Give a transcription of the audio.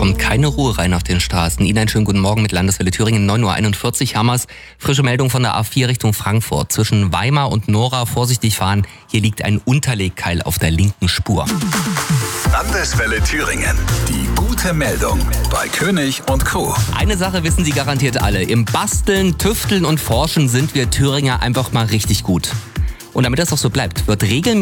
kommt keine Ruhe rein auf den Straßen. Ihnen einen schönen guten Morgen mit Landeswelle Thüringen, 9.41 Uhr. Hammers, frische Meldung von der A4 Richtung Frankfurt. Zwischen Weimar und Nora vorsichtig fahren. Hier liegt ein Unterlegkeil auf der linken Spur. Landeswelle Thüringen. Die gute Meldung bei König und Co. Eine Sache wissen Sie garantiert alle. Im Basteln, Tüfteln und Forschen sind wir Thüringer einfach mal richtig gut. Und damit das auch so bleibt, wird regelmäßig